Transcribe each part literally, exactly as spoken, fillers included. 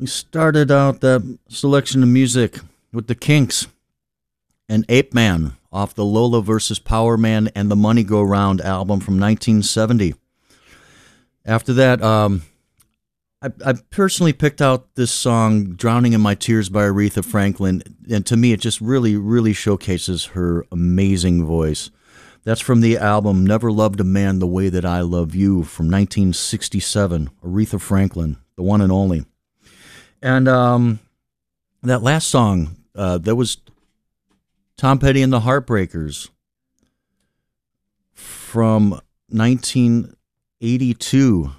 We started out that selection of music with the Kinks and Ape Man off the Lola versus Power Man and the Money Go Round album from nineteen seventy. After that, um, I, I personally picked out this song, Drowning in My Tears by Aretha Franklin, and to me it just really, really showcases her amazing voice. That's from the album Never Loved a Man the Way That I Love You from nineteen sixty-seven, Aretha Franklin, the one and only. And um, that last song, uh, that was Tom Petty and the Heartbreakers from nineteen eighty-two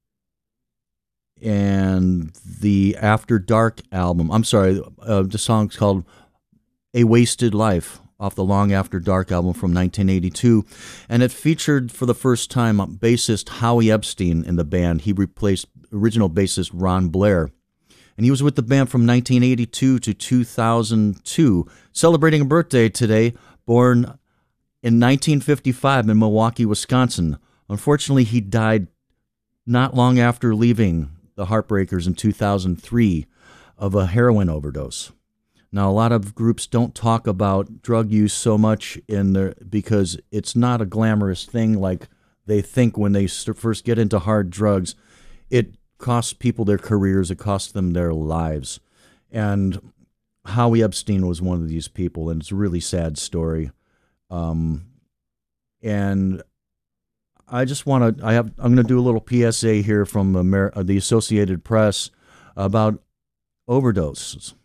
and the After Dark album. I'm sorry, uh, the song's called A Wasted Life off the Long After Dark album from nineteen eighty-two, and it featured for the first time bassist Howie Epstein in the band. He replaced original bassist Ron Blair. And he was with the band from nineteen eighty-two to two thousand two, celebrating a birthday today, born in nineteen fifty-five in Milwaukee, Wisconsin. Unfortunately, he died not long after leaving the Heartbreakers in two thousand three of a heroin overdose. Now, a lot of groups don't talk about drug use so much in their, because it's not a glamorous thing like they think when they first get into hard drugs. It costs people their careers, it costs them their lives. And Howie Epstein was one of these people, and it's a really sad story. Um, and I just want to, I have, I'm going to do a little P S A here from Amer- the Associated Press about overdoses.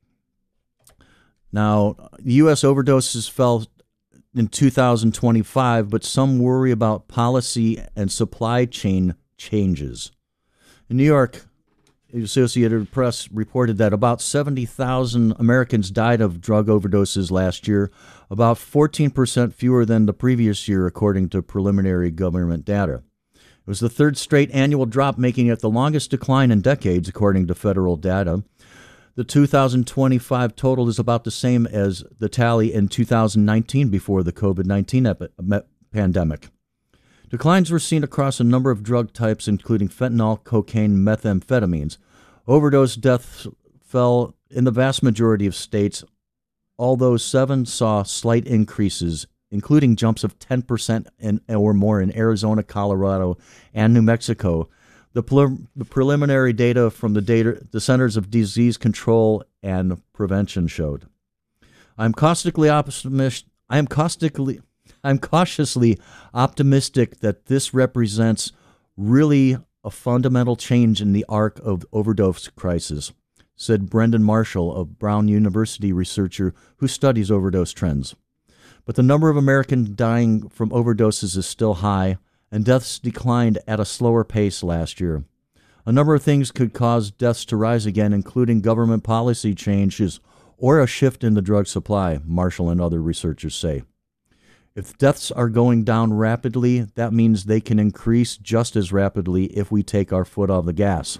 Now, U S overdoses fell in two thousand twenty-five, but some worry about policy and supply chain changes. In New York, the Associated Press reported that about seventy thousand Americans died of drug overdoses last year, about fourteen percent fewer than the previous year, according to preliminary government data. It was the third straight annual drop, making it the longest decline in decades, according to federal data. The two thousand twenty-five total is about the same as the tally in two thousand nineteen before the COVID nineteen epi- pandemic. Declines were seen across a number of drug types, including fentanyl, cocaine, methamphetamines. Overdose deaths fell in the vast majority of states, although seven saw slight increases, including jumps of ten percent in, or more in Arizona, Colorado, and New Mexico. The, pre- the preliminary data from the, data, the Centers of Disease Control and Prevention showed. I'm caustically optimistic. I am caustically. I'm cautiously optimistic that this represents really a fundamental change in the arc of overdose crisis, said Brendan Marshall, a Brown University researcher who studies overdose trends. But the number of Americans dying from overdoses is still high, and deaths declined at a slower pace last year. A number of things could cause deaths to rise again, including government policy changes or a shift in the drug supply, Marshall and other researchers say. If deaths are going down rapidly, that means they can increase just as rapidly if we take our foot off the gas.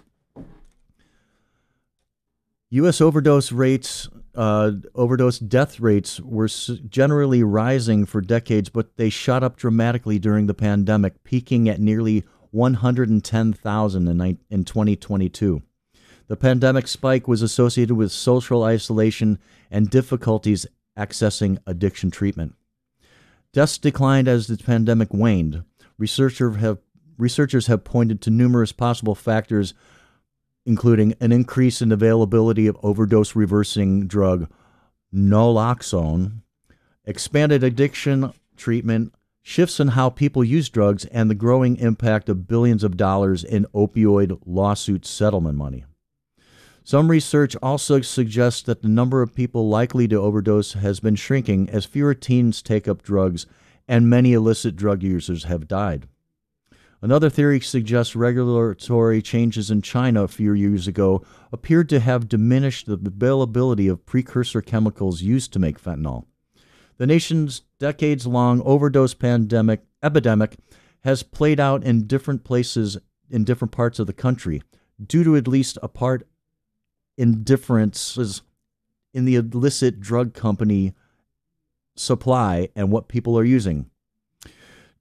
U S overdose rates, uh, overdose death rates were generally rising for decades, but they shot up dramatically during the pandemic, peaking at nearly one hundred ten thousand in, in twenty twenty-two. The pandemic spike was associated with social isolation and difficulties accessing addiction treatment. Deaths declined as the pandemic waned. Researchers have, researchers have pointed to numerous possible factors, including an increase in availability of overdose-reversing drug naloxone, expanded addiction treatment, shifts in how people use drugs, and the growing impact of billions of dollars in opioid lawsuit settlement money. Some research also suggests that the number of people likely to overdose has been shrinking as fewer teens take up drugs and many illicit drug users have died. Another theory suggests regulatory changes in China a few years ago appeared to have diminished the availability of precursor chemicals used to make fentanyl. The nation's decades-long overdose pandemic epidemic has played out in different places in different parts of the country, due to at least a part in differences in the illicit drug company supply and what people are using.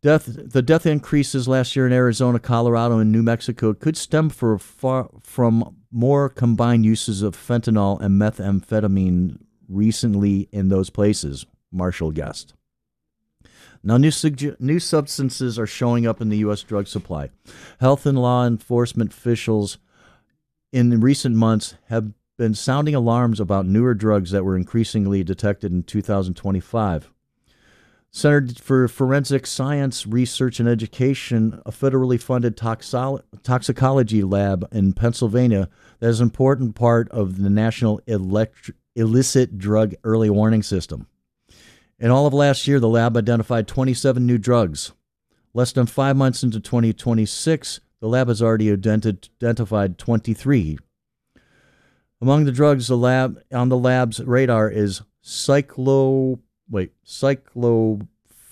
Death, the death increases last year in Arizona, Colorado, and New Mexico could stem for far, from more combined uses of fentanyl and methamphetamine recently in those places, Marshall guessed. Now, new, suge- new substances are showing up in the U S drug supply. Health and law enforcement officials in recent months have been sounding alarms about newer drugs that were increasingly detected in two thousand twenty-five. Center for Forensic Science Research and Education, a federally funded toxolo- toxicology lab in Pennsylvania that is an important part of the National Elect- Illicit Drug Early Warning System. In all of last year, the lab identified twenty-seven new drugs. Less than five months into twenty twenty-six, the lab has already ident- identified twenty-three. Among the drugs the lab on the lab's radar is cyclo wait cyclophene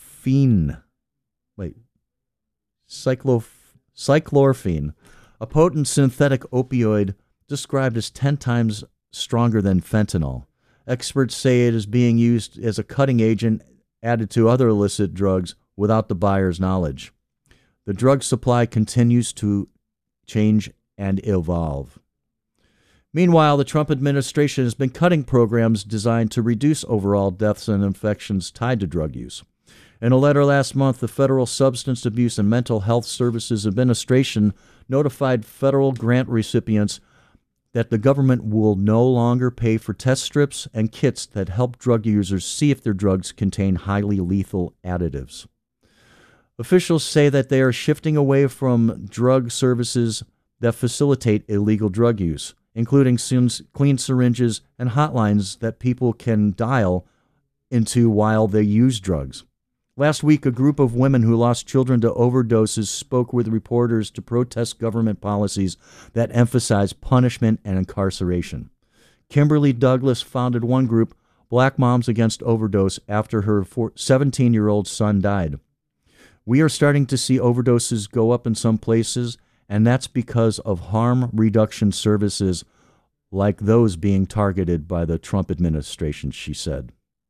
wait cyclo cyclorphine, a potent synthetic opioid described as ten times stronger than fentanyl. Experts say it is being used as a cutting agent added to other illicit drugs without the buyer's knowledge. The drug supply continues to change and evolve. Meanwhile, the Trump administration has been cutting programs designed to reduce overall deaths and infections tied to drug use. In a letter last month, the Federal Substance Abuse and Mental Health Services Administration notified federal grant recipients that the government will no longer pay for test strips and kits that help drug users see if their drugs contain highly lethal additives. Officials say that they are shifting away from drug services that facilitate illegal drug use, including clean syringes and hotlines that people can dial into while they use drugs. Last week, a group of women who lost children to overdoses spoke with reporters to protest government policies that emphasize punishment and incarceration. Kimberly Douglas founded one group, Black Moms Against Overdose, after her seventeen-year-old son died. We are starting to see overdoses go up in some places, and that's because of harm reduction services like those being targeted by the Trump administration, she said.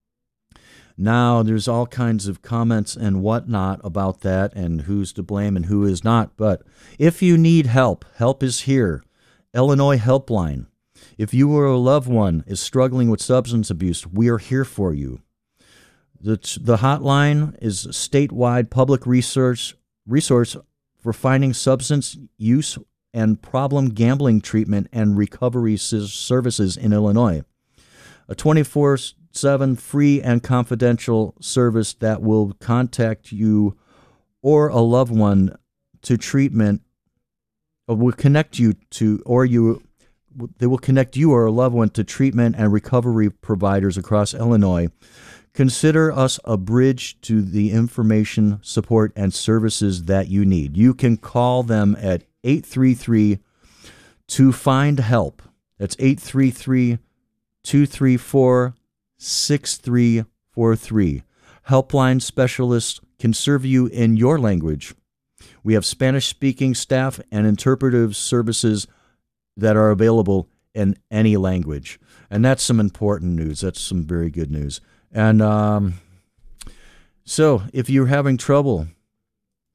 Now, there's all kinds of comments and whatnot about that and who's to blame and who is not. But if you need help, help is here. Illinois Helpline. If you or a loved one is struggling with substance abuse, we are here for you. The, the hotline is a statewide public research resource for finding substance use and problem gambling treatment and recovery services in Illinois. A twenty-four seven free and confidential service that will contact you or a loved one to treatment, or will connect you to, or you, they will connect you or a loved one to treatment and recovery providers across Illinois. Consider us a bridge to the information, support, and services that you need. You can call them at eight three three, two find help. That's eight three three, two three four, six three four three. Helpline specialists can serve you in your language. We have Spanish-speaking staff and interpretive services that are available in any language. And that's some important news. That's some very good news. And um, so if you're having trouble